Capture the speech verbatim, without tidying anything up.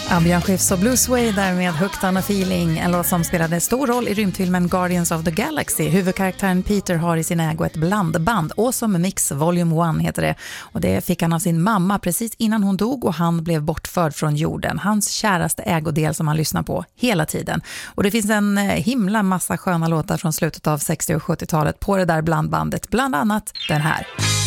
Ja, Björn Skifs och Blue Suede där med Hooked on a Feeling, en låt som spelade stor roll i rymdfilmen Guardians of the Galaxy. Huvudkaraktären Peter har i sin ägo ett blandband, Awesome Mix Volume ett heter det. Och det fick han av sin mamma precis innan hon dog och han blev bortförd från jorden. Hans käraste ägodel som han lyssnar på hela tiden. Och det finns en himla massa sköna låtar från slutet av sextio- och sjuttiotalet på det där blandbandet, bland annat den här.